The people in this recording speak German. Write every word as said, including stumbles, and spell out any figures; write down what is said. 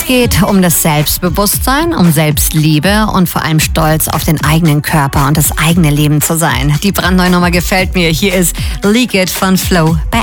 geht um das Selbstbewusstsein, um Selbstliebe und vor allem Stolz auf den eigenen Körper und das eigene Leben zu sein. Die brandneue Nummer gefällt mir. Hier ist Leak It von Flo bei